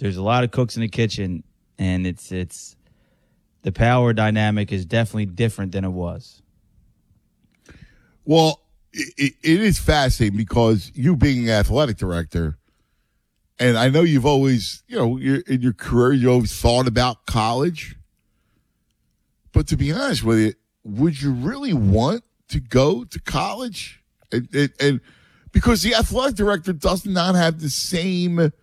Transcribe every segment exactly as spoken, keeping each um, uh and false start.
there's a lot of cooks in the kitchen, and it's it's the power dynamic is definitely different than it was. Well, it, it is fascinating because you being an athletic director, and I know you've always, you know, you're, in your career, you always thought about college. But to be honest with you, would you really want to go to college? And, and, and because the athletic director does not have the same, I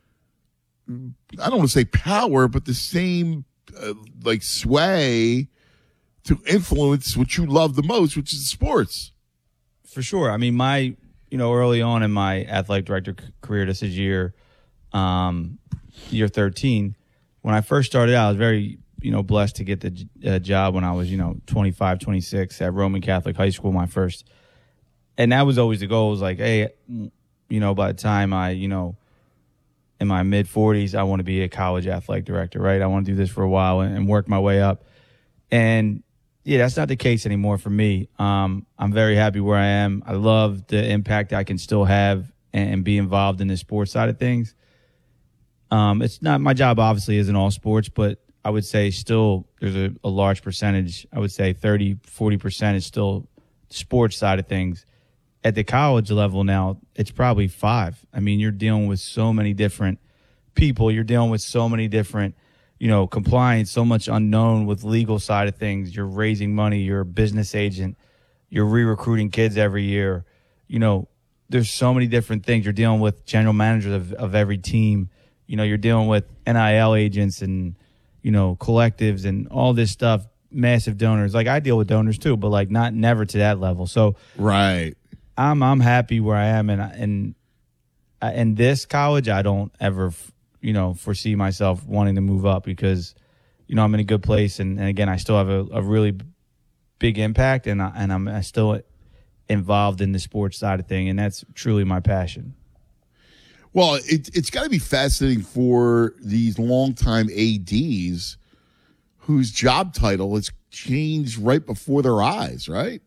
don't want to say power, but the same uh, like sway to influence what you love the most, which is sports. For sure. I mean, my, you know, early on in my athletic director c- career, this is year, um, year thirteen. When I first started out, I was very, you know, blessed to get the j- uh, job when I was, you know, twenty-five, twenty-six at Roman Catholic High School, my first. And that was always the goal. It was like, hey, you know, by the time I, you know, in my mid forties, I want to be a college athletic director, right? I want to do this for a while and, and work my way up. And yeah, that's not the case anymore for me. Um, I'm very happy where I am. I love the impact I can still have and, and be involved in the sports side of things. Um, it's not my job, obviously, isn't all sports, but I would say still there's a, a large percentage. I would say thirty, forty percent is still sports side of things. At the college level now, it's probably five. I mean, you're dealing with so many different people. You're dealing with so many different, you know, compliance, so much unknown with legal side of things. You're raising money. You're a business agent. You're re-recruiting kids every year. You know, there's so many different things. You're dealing with general managers of, of every team. You know, you're dealing with N I L agents and, you know, collectives and all this stuff, massive donors. Like, I deal with donors too, but like not never to that level. So right. I'm I'm happy where I am, and and in this college, I don't ever, you know, foresee myself wanting to move up because, you know, I'm in a good place, and, and again, I still have a, a really big impact, and I, and I'm still involved in the sports side of thing, and that's truly my passion. Well, it, it's got to be fascinating for these longtime A Ds whose job title has changed right before their eyes, right?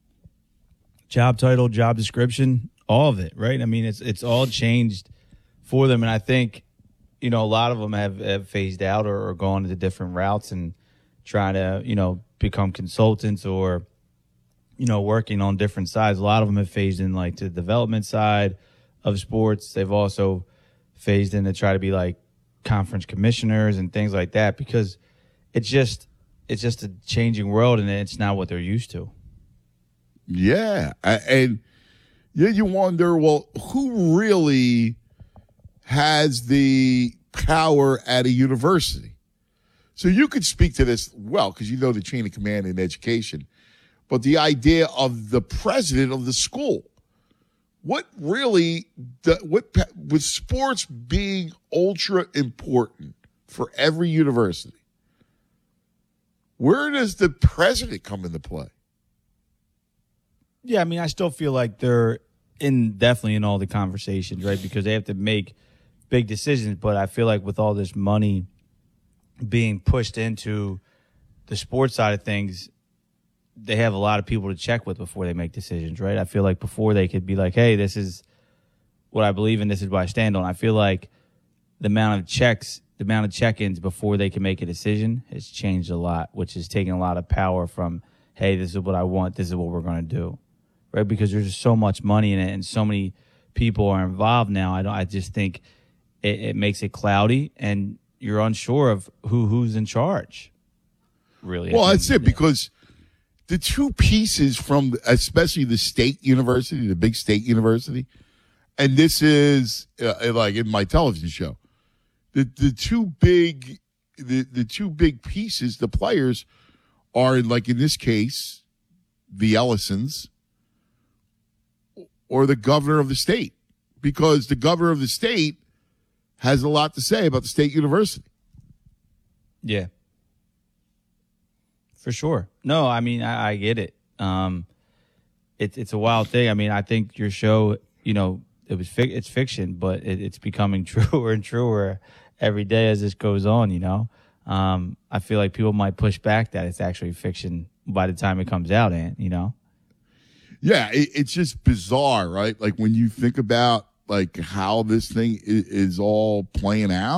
Job title, job description, all of it, right? I mean, it's it's all changed for them, and I think, you know, a lot of them have, have phased out or, or gone into different routes and trying to, you know, become consultants or, you know, working on different sides. A lot of them have phased in like to the development side of sports. They've also phased in to try to be like conference commissioners and things like that because it's just it's just a changing world and it's not what they're used to. Yeah, and yeah, you wonder, well, who really has the power at a university? So you could speak to this well because you know the chain of command in education, but the idea of the president of the school, what really, the, what with sports being ultra important for every university, where does the president come into play? Yeah, I mean, I still feel like they're in definitely in all the conversations, right? Because they have to make big decisions. But I feel like with all this money being pushed into the sports side of things, they have a lot of people to check with before they make decisions, right? I feel like before they could be like, hey, this is what I believe in, this is what I stand on. I feel like the amount of checks, the amount of check-ins before they can make a decision has changed a lot, which is taking a lot of power from, hey, this is what I want, this is what we're going to do. Right, because there's just so much money in it, and so many people are involved now. I don't. I just think it, it makes it cloudy, and you're unsure of who who's in charge. Really, well, that's it. Because the two pieces from, especially the state university, the big state university, and this is uh, like in my television show, the the two big the the two big pieces, the players are like in this case, the Ellisons. Or the governor of the state, because the governor of the state has a lot to say about the state university. Yeah, for sure. No, I mean, I, I get it. Um, it's it's a wild thing. I mean, I think your show, you know, it was fi- it's fiction, but it, it's becoming truer and truer every day as this goes on. You know, um, I feel like people might push back that it's actually fiction by the time it comes out, and you know. Yeah, it, it's just bizarre, right? Like when you think about like how this thing is, is all playing out.